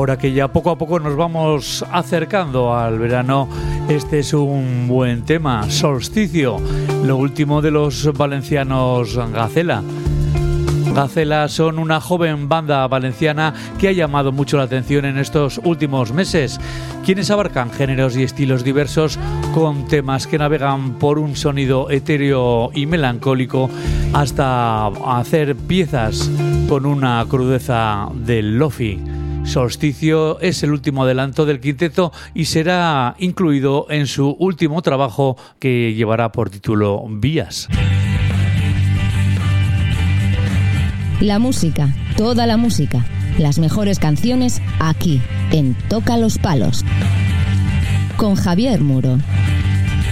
ahora que ya poco a poco nos vamos acercando al verano, este es un buen tema, Solsticio, lo último de los valencianos Gacela. Gacela son una joven banda valenciana que ha llamado mucho la atención en estos últimos meses, quienes abarcan géneros y estilos diversos con temas que navegan por un sonido etéreo y melancólico hasta hacer piezas con una crudeza del lofi. Solsticio es el último adelanto del quinteto y será incluido en su último trabajo que llevará por título Vías. La música, toda la música, las mejores canciones aquí, en Toca los Palos, con Javier Muro.